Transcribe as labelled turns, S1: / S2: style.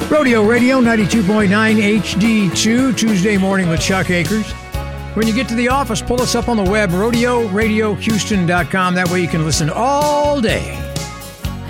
S1: Rodeo Radio 92.9 HD2, Tuesday morning with Chuck Akers. When you get to the office, pull us up on the web, rodeoradiohouston.com. That way you can listen all day